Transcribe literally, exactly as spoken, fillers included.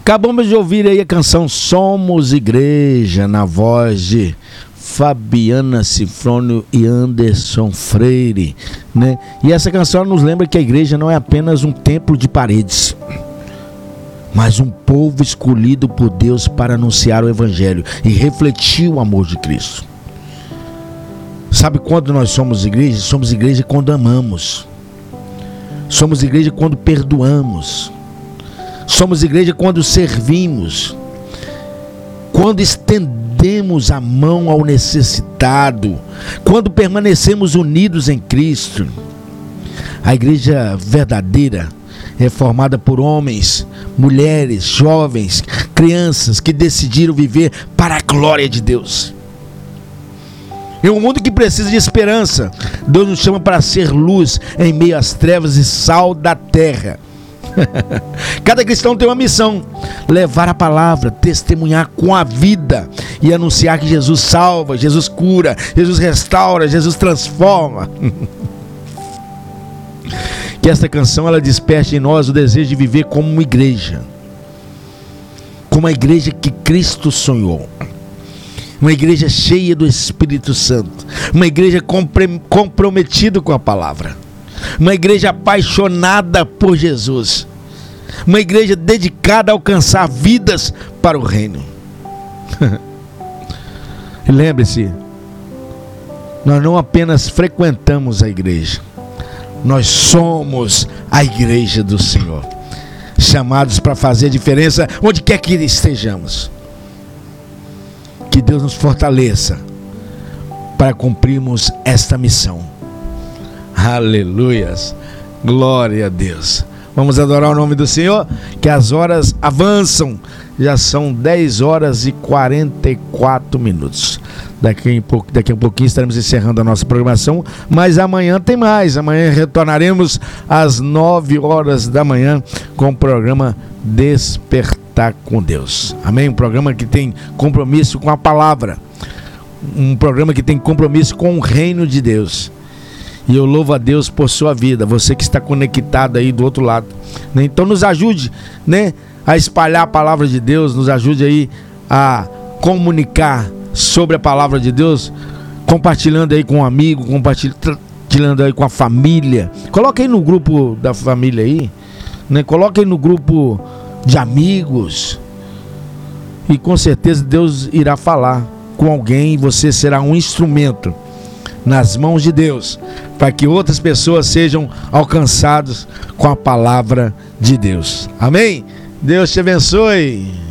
Acabamos de ouvir aí a canção Somos Igreja, na voz de Fabiana Cifrônio e Anderson Freire, né? E essa canção nos lembra que a igreja não é apenas um templo de paredes, mas um povo escolhido por Deus para anunciar o Evangelho e refletir o amor de Cristo. Sabe quando nós somos igreja? Somos igreja quando amamos. Somos igreja quando perdoamos. Somos igreja quando servimos. Quando estendemos a mão ao necessitado. Quando permanecemos unidos em Cristo. A igreja verdadeira é formada por homens, mulheres, jovens, crianças que decidiram viver para a glória de Deus. Em um mundo que precisa de esperança, Deus nos chama para ser luz em meio às trevas e sal da terra. Cada cristão tem uma missão: levar a palavra, testemunhar com a vida e anunciar que Jesus salva, Jesus cura, Jesus restaura, Jesus transforma. Que esta canção ela desperte em nós o desejo de viver como uma igreja, como a igreja que Cristo sonhou. Uma igreja cheia do Espírito Santo. Uma igreja compre- comprometida com a palavra. Uma igreja apaixonada por Jesus. Uma igreja dedicada a alcançar vidas para o reino. E lembre-se, nós não apenas frequentamos a igreja, nós somos a igreja do Senhor, chamados para fazer a diferença onde quer que estejamos. Que Deus nos fortaleça para cumprirmos esta missão. Aleluias, glória a Deus. Vamos adorar o nome do Senhor, que as horas avançam. Já são dez horas e quarenta e quatro minutos. Daqui a, pouco, daqui a pouquinho estaremos encerrando a nossa programação, mas amanhã tem mais. Amanhã retornaremos às nove horas da manhã com o programa Despertar com Deus. Amém? Um programa que tem compromisso com a palavra. Um programa que tem compromisso com o reino de Deus. E eu louvo a Deus por sua vida, você que está conectado aí do outro lado, né? Então nos ajude, né, a espalhar a palavra de Deus, nos ajude aí a comunicar sobre a palavra de Deus, compartilhando aí com um amigo, compartilhando aí com a família. Coloque aí no grupo da família aí, né? Coloque aí no grupo de amigos, e com certeza Deus irá falar com alguém, e você será um instrumento nas mãos de Deus, para que outras pessoas sejam alcançadas com a palavra de Deus. Amém? Deus te abençoe.